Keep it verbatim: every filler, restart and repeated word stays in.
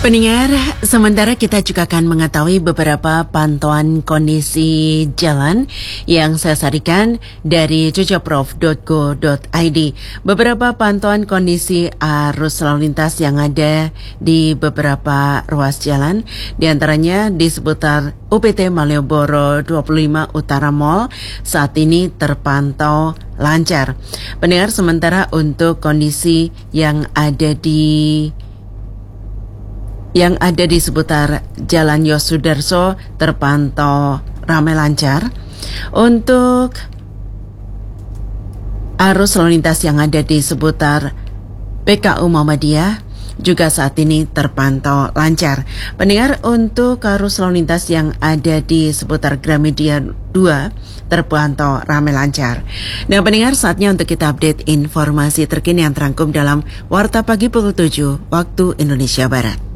Pendengar, sementara kita juga akan mengetahui beberapa pantauan kondisi jalan yang saya sarikan dari cucaprof dot go dot i d. Beberapa pantauan kondisi arus lalu lintas yang ada di beberapa ruas jalan, diantaranya di seputar U P T Malioboro dua puluh lima Utara Mall saat ini terpantau lancar. Pendengar, sementara untuk kondisi yang ada di yang ada di seputar Jalan Yosudarso terpantau ramai lancar. Untuk arus lalu lintas yang ada di seputar P K U Muhammadiyah juga saat ini terpantau lancar. Pendengar, untuk arus lalu lintas yang ada di seputar Gramedia dua terpantau ramai lancar. Nah pendengar, saatnya untuk kita update informasi terkini yang terangkum dalam Warta Pagi pukul tujuh waktu Indonesia Barat.